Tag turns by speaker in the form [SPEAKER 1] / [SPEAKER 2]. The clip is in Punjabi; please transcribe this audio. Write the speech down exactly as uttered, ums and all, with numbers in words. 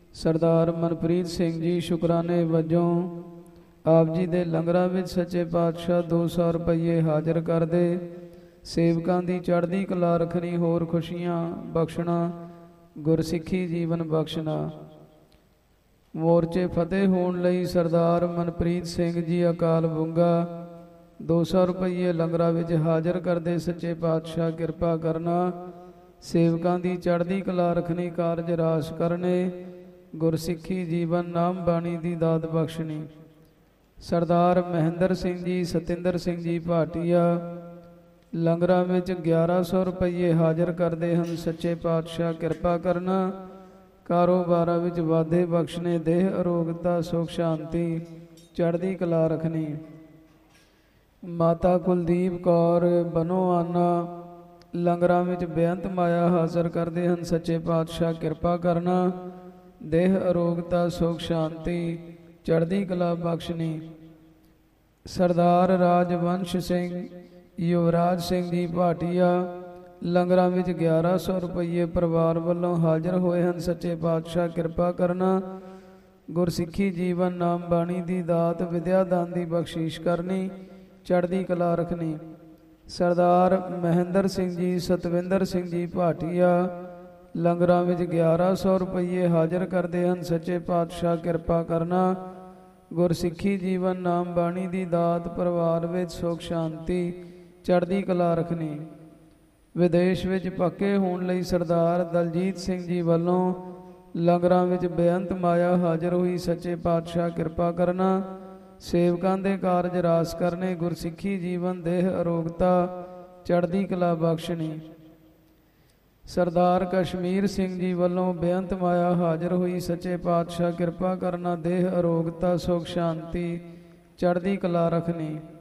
[SPEAKER 1] ਸਰਦਾਰ ਮਨਪ੍ਰੀਤ ਸਿੰਘ ਜੀ ਸ਼ੁਕਰਾਨੇ ਵਜੋਂ ਆਪ ਜੀ ਦੇ ਲੰਗਰਾਂ ਵਿੱਚ ਸੱਚੇ ਪਾਤਸ਼ਾਹ ਦੋ ਸੌ ਰੁਪਈਏ ਹਾਜ਼ਰ ਕਰਦੇ। ਸੇਵਕਾਂ ਦੀ ਚੜ੍ਹਦੀ ਕਲਾ ਰੱਖਣੀ, ਹੋਰ ਖੁਸ਼ੀਆਂ ਬਖਸ਼ਣਾ, ਗੁਰਸਿੱਖੀ ਜੀਵਨ ਬਖਸ਼ਣਾ। ਮੋਰਚੇ ਫਤਿਹ ਹੋਣ ਲਈ ਸਰਦਾਰ ਮਨਪ੍ਰੀਤ ਸਿੰਘ ਜੀ ਅਕਾਲ ਬੁੰਗਾ ਦੋ ਸੌ ਰੁਪਈਏ ਲੰਗਰਾਂ ਵਿੱਚ ਹਾਜ਼ਰ ਕਰਦੇ। ਸੱਚੇ ਪਾਤਸ਼ਾਹ ਕਿਰਪਾ ਕਰਨਾ, ਸੇਵਕਾਂ ਦੀ ਚੜ੍ਹਦੀ ਕਲਾ ਰੱਖਣੀ, ਕਾਰਜ ਰਾਸ ਕਰਨੇ, ਗੁਰਸਿੱਖੀ ਜੀਵਨ ਨਾਮ ਬਾਣੀ ਦੀ ਦਾਤ ਬਖਸ਼ਣੀ। ਸਰਦਾਰ ਮਹਿੰਦਰ ਸਿੰਘ ਜੀ ਸਤਿੰਦਰ ਸਿੰਘ ਜੀ ਭਾਟੀਆ ਲੰਗਰਾਂ ਵਿੱਚ ਗਿਆਰਾਂ ਸੌ ਰੁਪਈਏ ਹਾਜ਼ਰ ਕਰਦੇ ਹਨ। ਸੱਚੇ ਪਾਤਸ਼ਾਹ ਕਿਰਪਾ ਕਰਨਾ, ਕਾਰੋਬਾਰਾਂ ਵਿੱਚ ਵਾਧੇ ਬਖਸ਼ਣੇ, ਦੇਹ ਅਰੋਗਤਾ, ਸੁਖ ਸ਼ਾਂਤੀ, ਚੜ੍ਹਦੀ ਕਲਾ ਰੱਖਣੀ। ਮਾਤਾ ਕੁਲਦੀਪ ਕੌਰ ਬਨੋਆਨਾ ਲੰਗਰਾਂ ਵਿੱਚ ਬੇਅੰਤ ਮਾਇਆ ਹਾਜ਼ਰ ਕਰਦੇ ਹਨ। ਸੱਚੇ ਪਾਤਸ਼ਾਹ ਕਿਰਪਾ ਕਰਨਾ, ਦੇਹ ਅਰੋਗਤਾ, ਸੁਖ ਸ਼ਾਂਤੀ, ਚੜ੍ਹਦੀ ਕਲਾ ਬਖਸ਼ਣੀ। ਸਰਦਾਰ ਰਾਜਵੰਸ਼ ਸਿੰਘ ਯੁਵਰਾਜ ਸਿੰਘ ਜੀ ਭਾਟੀਆ ਲੰਗਰਾਂ ਵਿੱਚ ਗਿਆਰਾਂ ਸੌ ਰੁਪਈਏ ਪਰਿਵਾਰ ਵੱਲੋਂ ਹਾਜ਼ਰ ਹੋਏ ਹਨ। ਸੱਚੇ ਪਾਤਸ਼ਾਹ ਕਿਰਪਾ ਕਰਨਾ, ਗੁਰਸਿੱਖੀ ਜੀਵਨ ਨਾਮ ਬਾਣੀ ਦੀ ਦਾਤ, ਵਿਦਿਆ ਦਾਨ ਦੀ ਬਖਸ਼ਿਸ਼ ਕਰਨੀ, ਚੜ੍ਹਦੀ ਕਲਾ ਰੱਖਣੀ। ਸਰਦਾਰ ਮਹਿੰਦਰ ਸਿੰਘ ਜੀ ਸਤਵਿੰਦਰ ਸਿੰਘ ਜੀ ਭਾਟੀਆ ਲੰਗਰਾਂ ਵਿੱਚ ਗਿਆਰਾਂ ਸੌ ਰੁਪਈਏ ਹਾਜ਼ਰ ਕਰਦੇ ਹਨ। ਸੱਚੇ ਪਾਤਸ਼ਾਹ ਕਿਰਪਾ ਕਰਨਾ, ਗੁਰਸਿੱਖੀ ਜੀਵਨ ਨਾਮ ਬਾਣੀ ਦੀ ਦਾਤ, ਪਰਿਵਾਰ ਵਿੱਚ ਸੁਖ ਸ਼ਾਂਤੀ, ਚੜ੍ਹਦੀ ਕਲਾ ਰੱਖਣੀ। ਵਿਦੇਸ਼ ਵਿੱਚ ਪੱਕੇ ਹੋਣ ਲਈ ਸਰਦਾਰ ਦਲਜੀਤ ਸਿੰਘ ਜੀ ਵੱਲੋਂ ਲੰਗਰਾਂ ਵਿੱਚ ਬੇਅੰਤ ਮਾਇਆ ਹਾਜ਼ਰ ਹੋਈ। ਸੱਚੇ ਪਾਤਸ਼ਾਹ ਕਿਰਪਾ ਕਰਨਾ, ਸੇਵਕਾਂ ਦੇ ਕਾਰਜ ਰਾਸ ਕਰਨੇ, ਗੁਰਸਿੱਖੀ ਜੀਵਨ, ਦੇਹ ਅਰੋਗਤਾ, ਚੜ੍ਹਦੀ ਕਲਾ ਬਖਸ਼ਣੀ। ਸਰਦਾਰ ਕਸ਼ਮੀਰ ਸਿੰਘ ਜੀ ਵੱਲੋਂ ਬੇਅੰਤ ਮਾਇਆ ਹਾਜ਼ਰ ਹੋਈ। ਸੱਚੇ ਪਾਤਸ਼ਾਹ ਕਿਰਪਾ ਕਰਨਾ, ਦੇਹ ਅਰੋਗਤਾ, ਸੁਖ ਸ਼ਾਂਤੀ, ਚੜ੍ਹਦੀ ਕਲਾ ਰੱਖਣੀ।